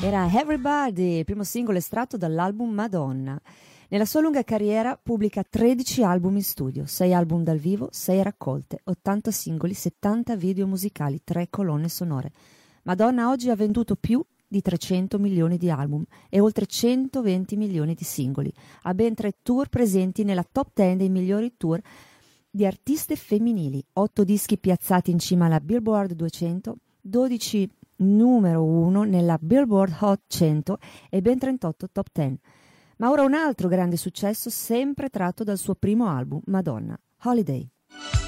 Era Everybody, il primo singolo estratto dall'album Madonna. Nella sua lunga carriera pubblica 13 album in studio, 6 album dal vivo, 6 raccolte, 80 singoli, 70 video musicali, 3 colonne sonore. Madonna oggi ha venduto più di 300 milioni di album e oltre 120 milioni di singoli. Ha ben 3 tour presenti nella top 10 dei migliori tour di artiste femminili, 8 dischi piazzati in cima alla Billboard 200, 12 numero 1 nella Billboard Hot 100 e ben 38 top 10. Ma ora un altro grande successo sempre tratto dal suo primo album, Madonna, Holiday.